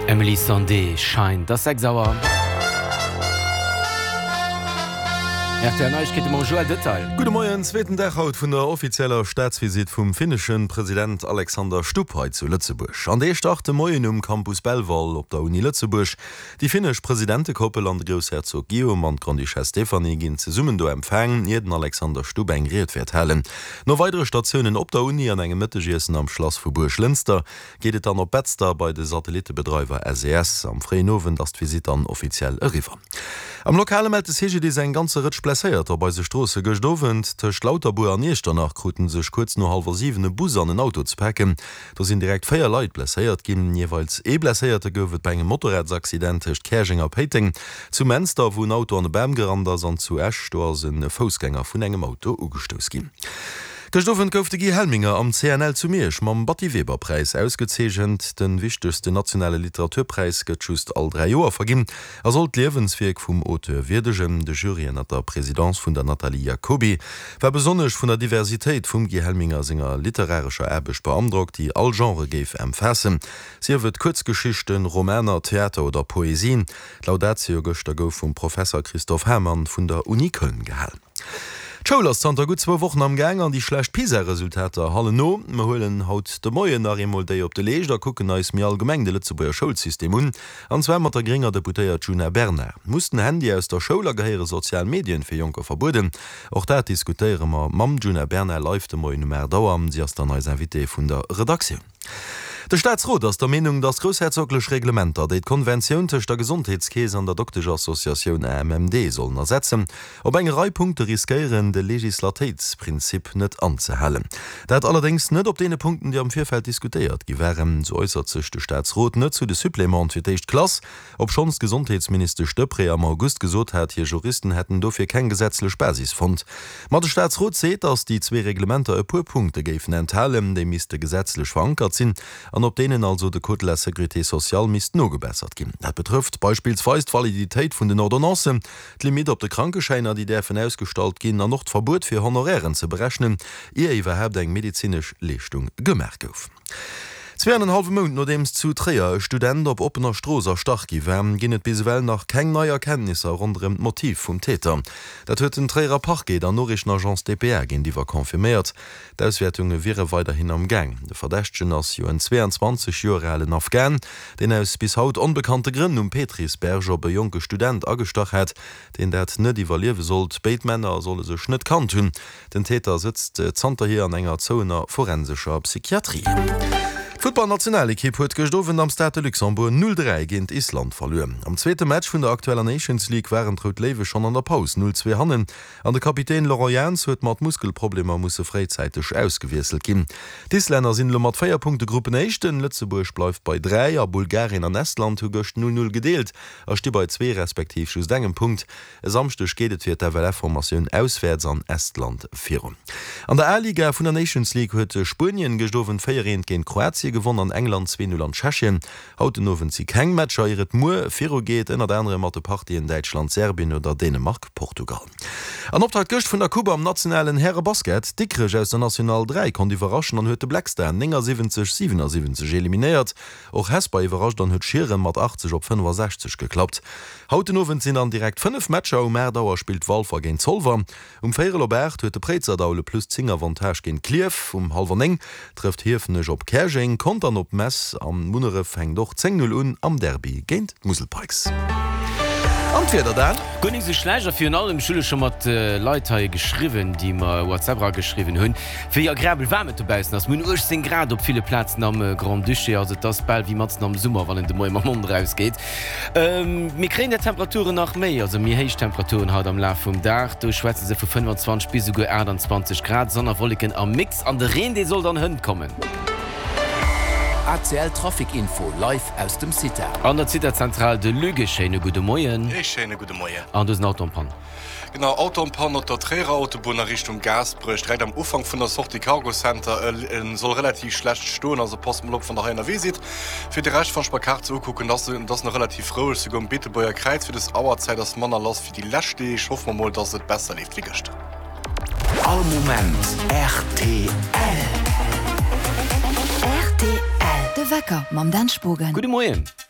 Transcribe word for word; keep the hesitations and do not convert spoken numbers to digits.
Emily Sandé scheint das sechs sauer. Gute Morgen, zweiten Tag haut vun der offizieller Staatsvisit vum finnischen Präsident Alexander Stubb heute zu Lützebusch. An der starte Moien um Campus Belval op der Uni Lützebusch. Die finnisch Präsidentekoppel an Großherzog Guillaume und Grandduchesse Stephanie gin ze summen do empfang, jeden Alexander Stubb engriert wird hellen. No weitere Stationen op der Uni an engem Mittagiessen am Schloss vu Burg-Linster gehtt an op Betzter bei de Satellitebetreiber S E S am Freinowen das Visit an offiziell erriffer. Am lokale meldte Hege die se ganze Ritsch blessiert, bei se Strosse gesdowend, tech Lauterbuer an Eesternach kruten sech kurz no halber sievene Bus an den Auto zu packen. Da sind direkt feier Leiit blessiert, gin jeweils e blessierte gowet bei engem Motorradsaccident hecht Kächinger Peting, zu Menster wo ein Auto an de Bäm geranders an zu Esch do sinn e Fußgänger vun engem Auto ugestoss gin. Gestoffen goufte Gi Helminger am C N L zu Meersch mam Batti-Weber-Preis ausgezegent, den wichtigste nationale Literaturpreis gët just all drei Joer verginn. Er sollt Lebensweg vum Auteur Wiedegem, de Juryen at der Präsidentz vun der Nathalie Jacobi, war besonnech vun der Diversitéit vum Gi Helminger Singer literarischer Erbeg beandruckt, die all Genre geif empfassen. Sie wird Kurzgeschichten, Romaner, Theater oder Poesien. Laudatio Göster gouf vum Professor Christoph Hermann vun der Uni Köln gehalen. Schoulers Santa gut zwei Wochen am Gang an die schlecht PISA-Resultater halle no. Me holen haut de Moien nach emol déi op de Leeg, da kucken eis mir allgemeng de Lützebuer Schulsystem un. Anzwe mat der geringer Deputéiert Juna Berner. Mussten Handy aus der Scholer geheere sozialen Medien fir Junker verbuden. Och dat diskutéiere ma Mam Juna Berner live de Moien Mer dauerm, sie as der neus Invité vun der Redaktion. Der Staatsrat ass der Meinung, dass großherzoglech Reglementer déi Konvention tech der Gesundheitskäse an der Doktorsche Assoziation M M D sollen ersetzen, op eng Reipunkte riskieren de Legislativitätsprinzip net anzuhellen. Dat allerdings net op dene Punkten, die am Vierfeld diskutiert gewähren, so äußert sech de Staatsrat net zu de Supplement fir d'Eicht Klass, ob schons Gesundheitsminister Stöpre am August gesot hat, hier Juristen hätten dofir kein gesetzlech Basis fand. Ma der Staatsrat seht, dass die zwei Reglementer e pur Punkte géfen enthalen, de miste gesetzlech verankert sinn, an op denen also de Code la Sécurité Sociale mis no gebessert gin. Dat betrifft beispielsweise Validitéit vun den Ordonnance, Limit op de Krankescheiner, die derfen ausgestalt gin, an noch Verbot fir Honorären ze berechnen, ihr iwwerhab eng medizinisch Lichtung gemerk gouf. Zweieinhalb Monate nachdem es zu Trier Studenten op opener Stroser stach giwärm, ginnet biswell nach keng neue Erkenntnisse rund dem Motiv vom Täter. Dat huet den Trierer Parquet der norischen Agence D P R gin die war konfirmiert. D'auswertunge wäre weiterhin am Gang. De Verdächtchen ass jo en zweiundzwanzig Jahre Afghan, den aus bis haut unbekannte Gründe um Petrisberger bei junge Student agestach hat, den dat net evaluieren sollt, Beitmänner solle sech net kan tun. Den Täter sitzt äh, Zter hier an enger Zoner forensischer Psychiatrie. Football-Nationalkipp huet gestowen am Stade Luxemburg null drei géint Island verloren. Am zweite Match vun der aktueller Nations League waren Trout Lewe schon an der Paus null zwei hannen. An der Kapitän Lorient huet mat Muskelprobleme musssse freizeitig ausgewieselt gin. D'Isländer sinn lo mat vier Punkte Gruppen Echten, Lützeburg bleif bei drei, a Bulgarien an Estland hu gocht null null gedeelt, er sti bei zwei respektiv schus engem Punkt. Samstech gehtet fir der W F-Formatioun auswärts an Estland vier. An der A-Liga vun der Nations League huet Spurien gestowen feierent géint Kroatien gewonnen an England zwei null an Tschechien. Hauten nowen sie keng Matscher iret Mu, Firo geht ennner der andere mat de Party in Deutschland, Serbien oder Dänemark, Portugal. An Optrag gocht vun der Kuba am nationalen Herrebasket, Dickrech aus der National drei kon die verraschen an huet de Blackstar siebzig siebenundsiebzig eliminiert. Och Hesper iwwerrascht an huet Schire mat achtzig op fünfundsechzig geklappt. Hauten nowen sinn an direkt fünf Matscher um Merdauer spielt Walfer gegen Zolver. Um Feierlobert huet de Prezerdaule plus Zinger Vantage gegen Klief, um halber eng trifft Hirfnech op Kerching, kommt dann op Mess am Munere fängt doch zehn null un am Derby géint Muselparks. Antweder dann Gunning se Schleiger fir an allem Schule schon mat äh, Leiitei geschriwen, die ma WhatsAppra geschriven hunn. Fir ja Gräbel wärme beißen ass mun uchzehn Grad op viele Plätzen am äh, Grand Duché, also das bald wie matzen am Summer, wann de Moi am Mond rausgeht. Ähm, mir kreen der Temperaturen nach méi, also mir heich Temperaturen haut am La vum Dach, du schwätzen se vu fünfundzwanzig bis go einundzwanzig Grad, Sonnerwolken am Mix an der Reen, die soll dann hën kommen. A C L Traffic-Info live aus dem Citer. An der Citerzentral de Lüge, schöne gute Moien. Ich schöne gute Moien. An das Autompan. Genau, Autompan und der Trägerautobahn Richtung Gasbrüch, direkt am Anfang von der Sortie Cargo Center, äh, soll relativ schlecht stehen, also passt mal auf von der N R W sieht. Für die Rest von Sparkarte zu gucken, das ist noch relativ froh, sogar im Beteburger Kreuz für das Auerzeit, das man erlässt für die Letzte. Ich hoffe mal, dass es besser lief wie gestern. All Moment R T L. R T L. De Wecker, mam den Spogen. Gute Morgen.